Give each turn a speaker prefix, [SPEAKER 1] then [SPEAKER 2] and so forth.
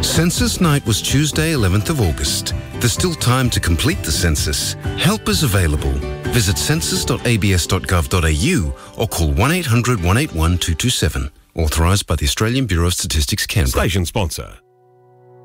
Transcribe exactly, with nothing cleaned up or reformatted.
[SPEAKER 1] Census night was Tuesday, eleventh of August. There's still time to complete the census. Help is available. Visit census dot a b s dot gov dot a u or call one eight hundred, one eight one, two two seven. Authorised by the Australian Bureau of Statistics, Canberra.
[SPEAKER 2] Station sponsor.